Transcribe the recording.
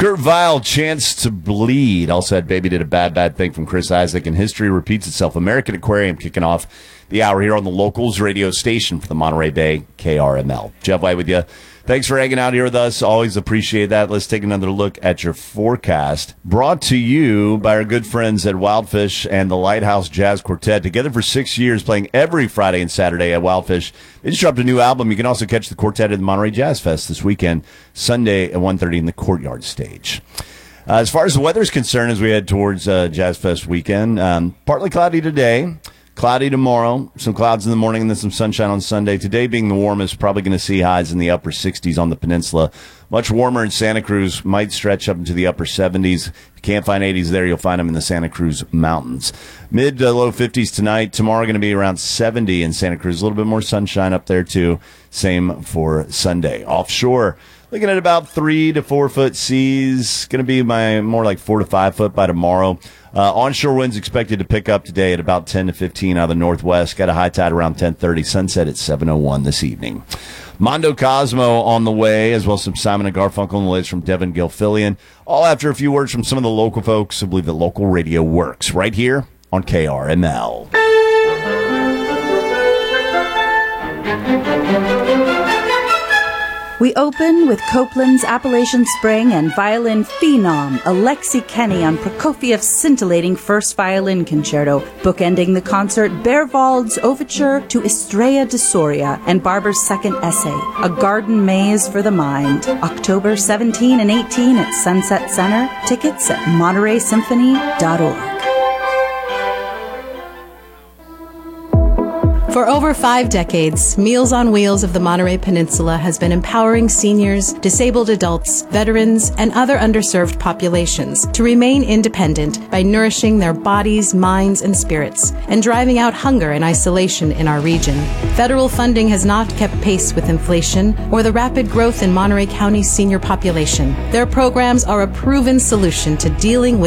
Kurt Vile, Chance to Bleed. Also had Baby Did a Bad Thing from Chris Isaac. And history repeats itself. American Aquarium kicking off the hour here on the Locals radio station for the Monterey Bay KRML. Jeff White with you. Thanks for hanging out here with us. Always appreciate that. Let's take another look at your forecast. Brought to you by our good friends at Wildfish and the Lighthouse Jazz Quartet. Together for 6 years, playing every Friday and Saturday at Wildfish. They just dropped a new album. You can also catch the quartet at the Monterey Jazz Fest this weekend, Sunday at 1:30 in the Courtyard stage. As far as the weather is concerned, as we head towards Jazz Fest weekend, partly cloudy today. Cloudy tomorrow, some clouds in the morning, and then some sunshine on Sunday. Today being the warmest, probably going to see highs in the upper 60s on the peninsula. Much warmer in Santa Cruz, might stretch up into the upper 70s. If you can't find 80s there, you'll find them in the Santa Cruz Mountains. Mid to low 50s tonight. Tomorrow going to be around 70 in Santa Cruz. A little bit more sunshine up there, too. Same for Sunday. Offshore, looking at about 3 to 4 foot seas. Going to be more like 4 to 5 foot by tomorrow. Onshore winds expected to pick up today at about 10 to 15 out of the northwest. Got a high tide around 10:30. Sunset at 7:01 this evening. Mondo Cosmo on the way, as well as some Simon and Garfunkel and the latest from Devin Gilfillian. All after a few words from some of the local folks who believe that local radio works. Right here on KRML. We open with Copeland's Appalachian Spring and violin phenom Alexi Kenny on Prokofiev's scintillating first violin concerto, bookending the concert Berwald's overture to Estrella de Soria and Barber's second essay, A Garden Maze for the Mind. October 17 and 18 at Sunset Center. Tickets at MontereySymphony.org. For over 5 decades, Meals on Wheels of the Monterey Peninsula has been empowering seniors, disabled adults, veterans, and other underserved populations to remain independent by nourishing their bodies, minds, and spirits, and driving out hunger and isolation in our region. Federal funding has not kept pace with inflation or the rapid growth in Monterey County's senior population. Their programs are a proven solution to dealing with